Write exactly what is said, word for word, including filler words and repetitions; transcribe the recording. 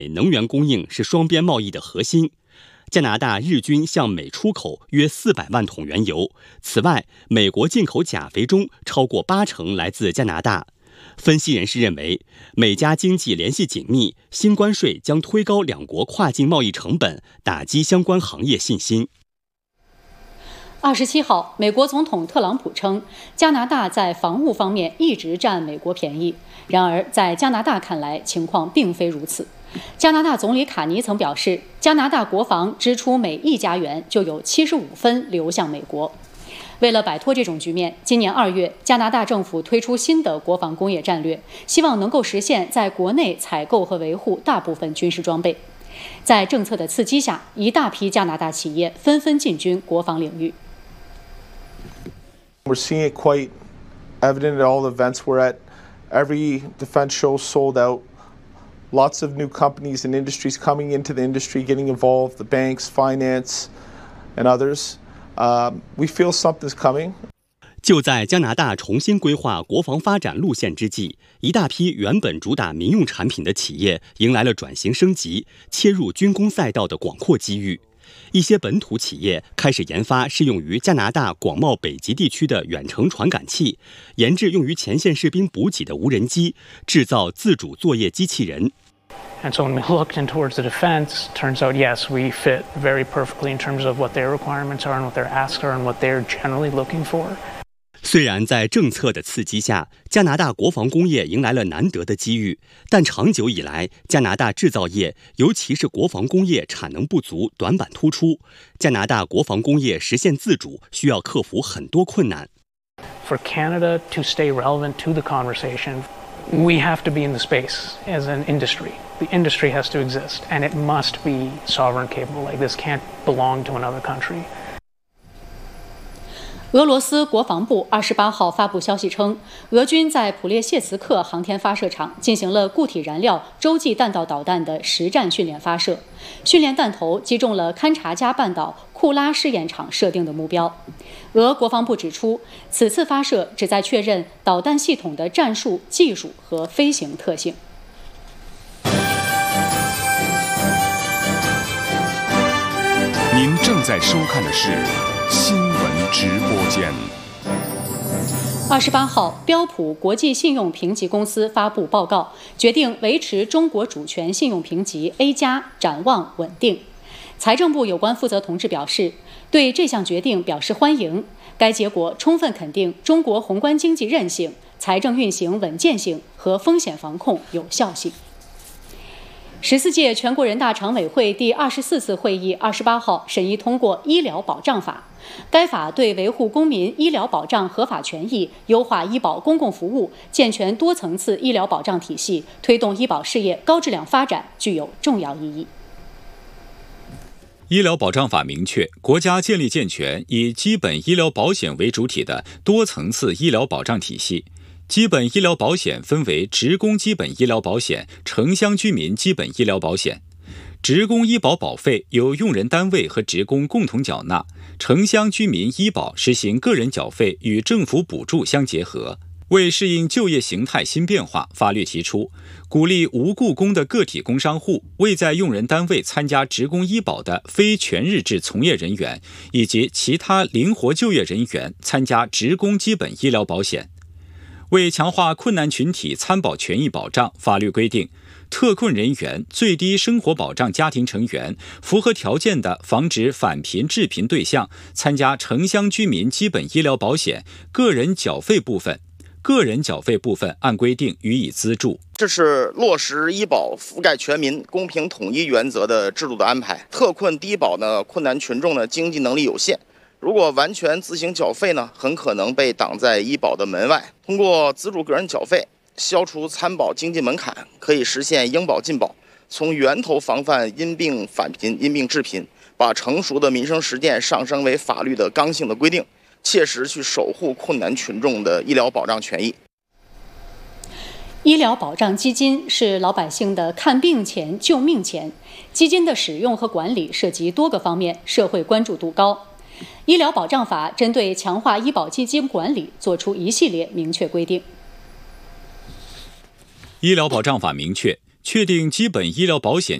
能源供应是双边贸易的核心。加拿大日均向美出口约四百万桶原油。此外，美国进口钾肥中超过八成来自加拿大。分析人士认为，美加经济联系紧密，新关税将推高两国跨境贸易成本，打击相关行业信心。 二十七号，美国总统特朗普称，加拿大在防务方面一直占美国便宜。然而，在加拿大看来，情况并非如此。加拿大总理卡尼曾表示，加拿大国防支出每一加元就有七十五分流向美国。为了摆脱这种局面，今年二月，加拿大政府推出新的国防工业战略，希望能够实现在国内采购和维护大部分军事装备。在政策的刺激下，一大批加拿大企业纷纷进军国防领域。 We're seeing it quite evident at all the events we're at. Every defense show sold out. Lots of new companies and industries coming into the industry, getting involved, the banks, finance, and others. Um, we feel something's coming. 就在加拿大重新规划国防发展路线之际，一大批原本主打民用产品的企业迎来了转型升级、切入军工赛道的广阔机遇。一些本土企业开始研发适用于加拿大广袤北极地区的远程传感器，研制用于前线士兵补给的无人机，制造自主作业机器人。 And so when we looked in towards the defense, turns out, yes, we fit very perfectly in terms of what their requirements are and what their asks are and what they're generally looking for. 虽然在政策的刺激下，加拿大国防工业迎来了难得的机遇，但长久以来，加拿大制造业，尤其是国防工业产能不足、短板突出。加拿大国防工业实现自主，需要克服很多困难。 For Canada to stay relevant to the conversation, we have to be in the space as an industry. The industry has to exist, and it must be sovereign capable. Like this can't belong to another country. 俄罗斯国防部二十八号发布消息称，俄军在普列谢茨克航天发射场进行了固体燃料洲际弹道导弹的实战训练发射，训练弹头击中了勘察加半岛库拉试验场设定的目标。俄国防部指出，此次发射旨在确认导弹系统的战术、技术和飞行特性。 您正在收看的是新闻直播间。 二十八号，标普国际信用评级公司发布报告，决定维持中国主权信用评级 A 加，展望稳定。财政部有关负责同志表示，对这项决定表示欢迎。该结果充分肯定中国宏观经济韧性、财政运行稳健性和风险防控有效性。十四届全国人大常委会第二十四次会议二十八号审议通过《医疗保障法》。该法对维护公民医疗保障合法权益、优化医保公共服务、健全多层次医疗保障体系、推动医保事业高质量发展具有重要意义。 医疗保障法明确，国家建立健全以基本医疗保险为主体的多层次医疗保障体系。基本医疗保险分为职工基本医疗保险、城乡居民基本医疗保险。职工医保保费由用人单位和职工共同缴纳，城乡居民医保实行个人缴费与政府补助相结合。为适应就业形态新变化，法律提出，鼓励无雇工的个体工商户、未在用人单位参加职工医保的非全日制从业人员以及其他灵活就业人员参加职工基本医疗保险。为强化困难群体参保权益保障，法律规定，特困人员、最低生活保障家庭成员符合条件的防止返贫致贫对象参加城乡居民基本医疗保险个人缴费部分，个人缴费部分按规定予以资助。 这是落实医保覆盖全民、公平统一原则的制度的安排。特困低保呢，困难群众呢经济能力有限，如果完全自行缴费呢，很可能被挡在医保的门外。通过资助个人缴费，消除参保经济门槛，可以实现应保尽保，从源头防范因病返贫、因病致贫，把成熟的民生实践上升为法律的刚性的规定，切实去守护困难群众的医疗保障权益。 医疗保障基金是老百姓的看病钱、救命钱，基金的使用和管理涉及多个方面，社会关注度高。医疗保障法针对强化医保基金管理作出一系列明确规定。 医疗保障法明确， 确定基本医疗保险